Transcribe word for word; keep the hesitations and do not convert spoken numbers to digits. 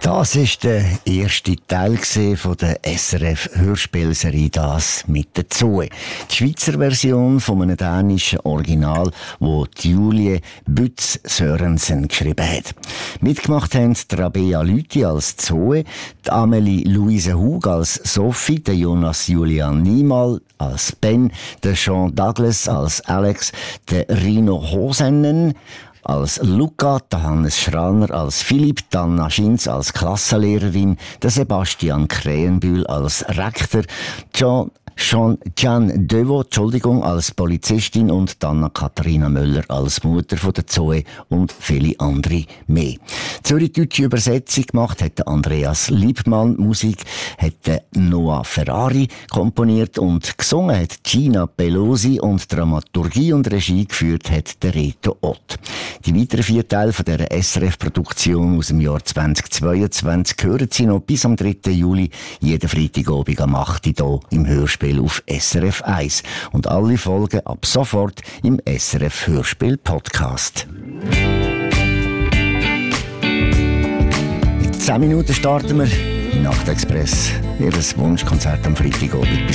Das war der erste Teil von der S R F-Hörspielserie «Das mit der Zoe». Die Schweizer Version von einem dänischen Original, wo Julie Bütz Sørensen geschrieben hat. Mitgemacht haben die Rabea Lüthi als Zoe, die Amelie Louise Hug als Sophie, der Jonas Julian Niemal als Ben, der Sean Douglas als Alex, der Rino Hosennen als Luca, der Hannes Schraner als Philipp, die Anna Schinz als Klassenlehrerin, der Sebastian Krähenbühl als Rektor, John Jean, Jean Devo, Entschuldigung, als Polizistin und Anna-Katharina Möller als Mutter von der Zoe und viele andere mehr. Die deutsche Übersetzung gemacht hat Andreas Liebmann, Musik hat Noah Ferrari komponiert und gesungen hat Gina Pelosi und Dramaturgie und Regie geführt hat der Reto Ott. Die weiteren vier Teile von dieser S R F-Produktion aus dem Jahr zweitausendzweiundzwanzig hören Sie noch bis am dritten Juli, jeden Freitagabend am acht Uhr hier im Hörspiel auf S R F eins. Und alle Folgen ab sofort im S R F Hörspiel Podcast. In zehn Minuten starten wir im Nachtexpress. Ihr Wunschkonzert am Freitagabend.